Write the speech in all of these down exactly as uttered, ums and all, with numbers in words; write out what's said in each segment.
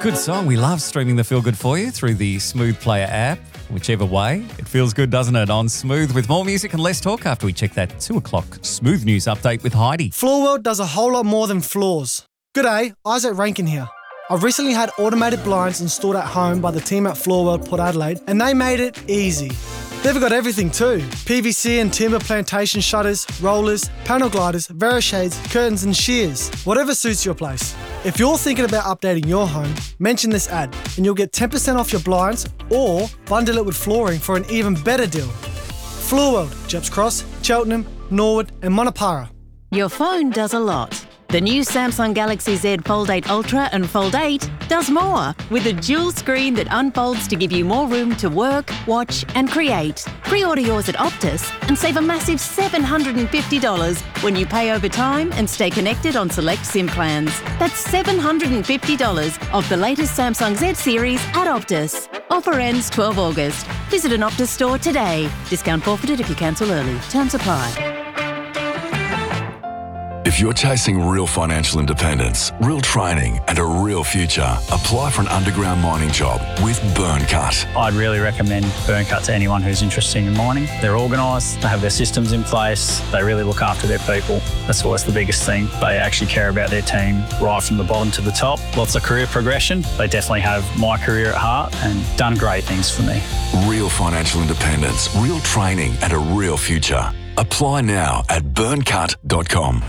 Good song. We love streaming the Feel Good for you through the Smooth Player app. Whichever way, it feels good, doesn't it? On Smooth with more music and less talk after we check that two o'clock Smooth News update with Heidi. Floor World does a whole lot more than floors. G'day, Isaac Rankin here. I've recently had automated blinds installed at home by the team at Floor World Port Adelaide, and they made it easy. They've got everything too. P V C and timber plantation shutters, rollers, panel gliders, Verishades, curtains and shears. Whatever suits your place. If you're thinking about updating your home, mention this ad and you'll get ten percent off your blinds or bundle it with flooring for an even better deal. Floor World, Jeps Cross, Cheltenham, Norwood and Monopara. Your phone does a lot. The new Samsung Galaxy Z Fold eight Ultra and Fold eight does more with a dual screen that unfolds to give you more room to work, watch and create. Pre-order yours at Optus and save a massive seven hundred fifty dollars when you pay over time and stay connected on select SIM plans. That's seven hundred fifty dollars off the latest Samsung Z series at Optus. Offer ends twelve August. Visit an Optus store today. Discount forfeited if you cancel early. Terms apply. If you're chasing real financial independence, real training and a real future, apply for an underground mining job with Burncut. I'd really recommend Burncut to anyone who's interested in mining. They're organised, they have their systems in place, they really look after their people. That's always the biggest thing. They actually care about their team right from the bottom to the top. Lots of career progression. They definitely have my career at heart and done great things for me. Real financial independence, real training and a real future. Apply now at burncut dot com.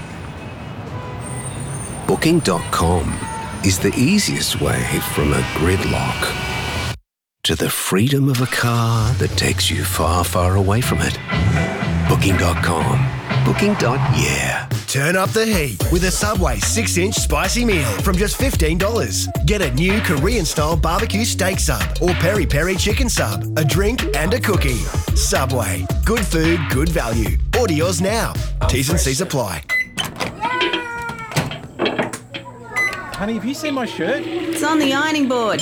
Booking dot com is the easiest way from a gridlock to the freedom of a car that takes you far, far away from it. Booking dot com. Booking. Yeah. Turn up the heat with a Subway six inch spicy meal from just fifteen dollars. Get a new Korean-style barbecue steak sub or peri-peri chicken sub, a drink and a cookie. Subway. Good food, good value. Order yours now. T's and C's apply. Honey, have you seen my shirt? It's on the ironing board.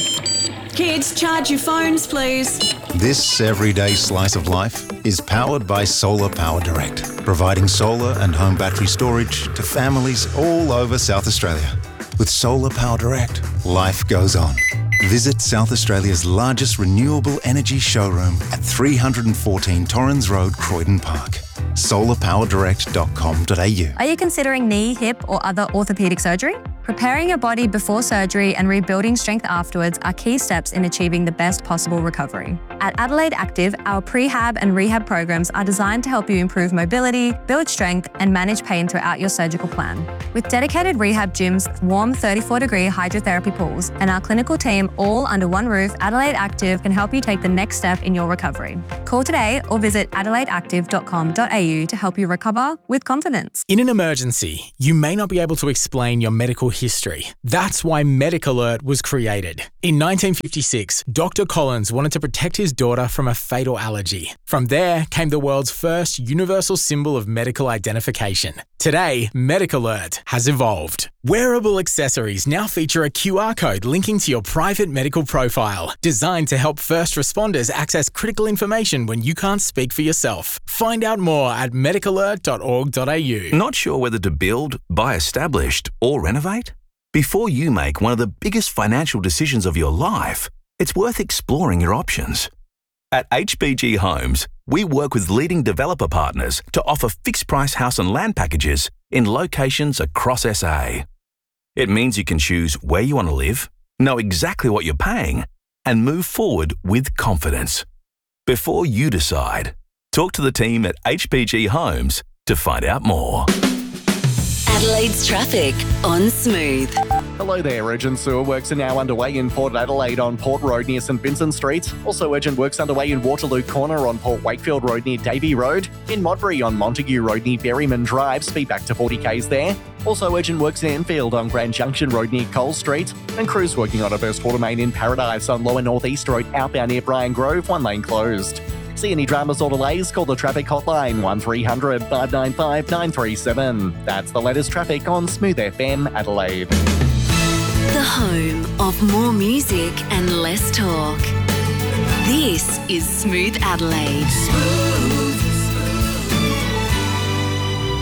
Kids, charge your phones, please. This everyday slice of life is powered by Solar Power Direct, providing solar and home battery storage to families all over South Australia. With Solar Power Direct, life goes on. Visit South Australia's largest renewable energy showroom at three fourteen Torrens Road, Croydon Park. solar power direct dot com dot a u. Are you considering knee, hip or other orthopaedic surgery? Preparing your body before surgery and rebuilding strength afterwards are key steps in achieving the best possible recovery. At Adelaide Active, our prehab and rehab programs are designed to help you improve mobility, build strength and manage pain throughout your surgical plan. With dedicated rehab gyms, warm thirty-four degree hydrotherapy pools and our clinical team all under one roof, Adelaide Active can help you take the next step in your recovery. Call today or visit adelaide active dot com dot a u to help you recover with confidence. In an emergency, you may not be able to explain your medical history. That's why Medic Alert was created. In nineteen fifty-six, Doctor Collins wanted to protect his daughter from a fatal allergy. From there came the world's first universal symbol of medical identification. Today, Medic Alert has evolved. Wearable accessories now feature a Q R code linking to your private medical profile, designed to help first responders access critical information when you can't speak for yourself. Find out more at medic alert dot org dot a u. Not sure whether to build, buy established, or renovate? Before you make one of the biggest financial decisions of your life, it's worth exploring your options. At H B G Homes, we work with leading developer partners to offer fixed-price house and land packages in locations across S A. It means you can choose where you want to live, know exactly what you're paying, and move forward with confidence. Before you decide, talk to the team at H B G Homes to find out more. Adelaide's traffic on Smooth. Hello there, urgent sewer works are now underway in Port Adelaide on Port Road near St Vincent Street. Also urgent works underway in Waterloo Corner on Port Wakefield Road near Davey Road. In Modbury on Montague Road near Berryman Drive, speed back to forty k's there. Also urgent works in Enfield on Grand Junction Road near Cole Street. And crews working on a burst water main in Paradise on Lower North East Road outbound near Brian Grove, one lane closed. See any dramas or delays? Call the traffic hotline one three hundred, five nine five, nine three seven. That's the latest traffic on Smooth F M Adelaide. The home of more music and less talk. This is Smooth Adelaide. Smooth.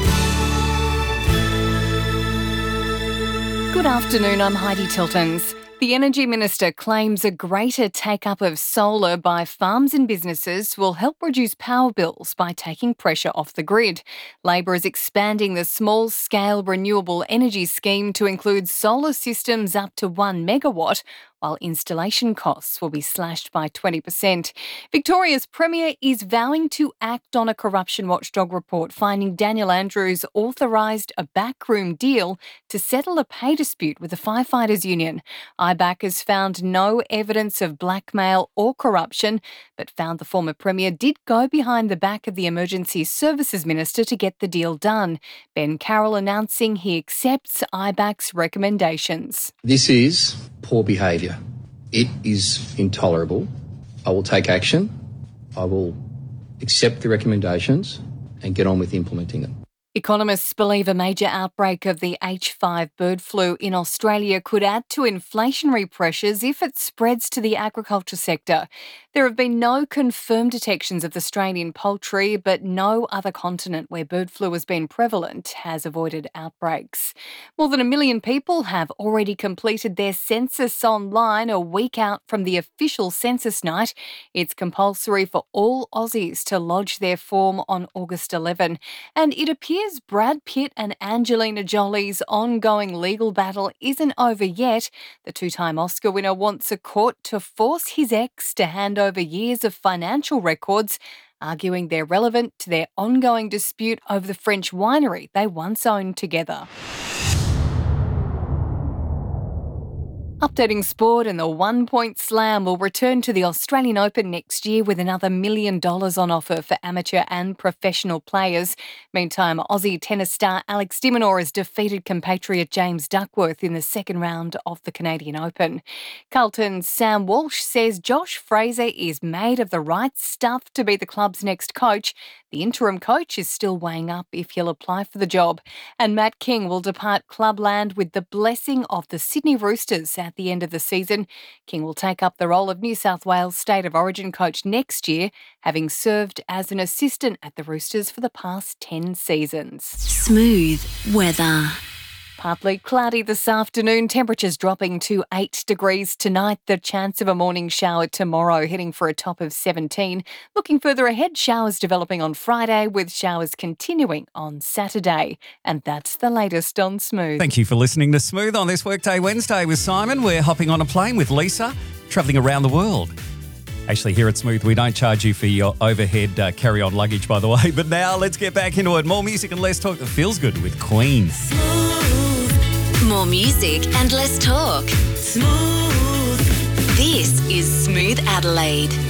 Good afternoon, I'm Heidi Tiltons. The Energy Minister claims a greater take-up of solar by farms and businesses will help reduce power bills by taking pressure off the grid. Labor is expanding the small-scale renewable energy scheme to include solar systems up to one megawatt, while installation costs will be slashed by twenty percent. Victoria's Premier is vowing to act on a corruption watchdog report finding Daniel Andrews authorised a backroom deal to settle a pay dispute with the Firefighters Union. I B A C has found no evidence of blackmail or corruption, but found the former Premier did go behind the back of the Emergency Services Minister to get the deal done. Ben Carroll announcing he accepts I B A C's recommendations. This is poor behaviour. It is intolerable. I will take action. I will accept the recommendations and get on with implementing them. Economists believe a major outbreak of the H five bird flu in Australia could add to inflationary pressures if it spreads to the agriculture sector. There have been no confirmed detections of the strain in poultry, but no other continent where bird flu has been prevalent has avoided outbreaks. More than a million people have already completed their census online a week out from the official census night. It's compulsory for all Aussies to lodge their form on August eleventh, and it appears Brad Pitt and Angelina Jolie's ongoing legal battle isn't over yet. The two-time Oscar winner wants a court to force his ex to hand over years of financial records, arguing they're relevant to their ongoing dispute over the French winery they once owned together. Updating sport, and the one-point slam will return to the Australian Open next year with another million dollars on offer for amateur and professional players. Meantime, Aussie tennis star Alex de Minaur has defeated compatriot James Duckworth in the second round of the Canadian Open. Carlton's Sam Walsh says Josh Fraser is made of the right stuff to be the club's next coach. The interim coach is still weighing up if he'll apply for the job. And Matt King will depart clubland with the blessing of the Sydney Roosters at the end of the season. King will take up the role of New South Wales State of Origin coach next year, having served as an assistant at the Roosters for the past ten seasons. Smooth weather. Partly cloudy this afternoon, temperatures dropping to eight degrees tonight. The chance of a morning shower tomorrow, heading for a top of seventeen. Looking further ahead, showers developing on Friday with showers continuing on Saturday. And that's the latest on Smooth. Thank you for listening to Smooth on this Workday Wednesday with Simon. We're hopping on a plane with Lisa, travelling around the world. Actually, here at Smooth, we don't charge you for your overhead uh, carry-on luggage, by the way. But now let's get back into it. More music and less talk that feels good with Queen. More music and less talk. Smooth. This is Smooth Adelaide.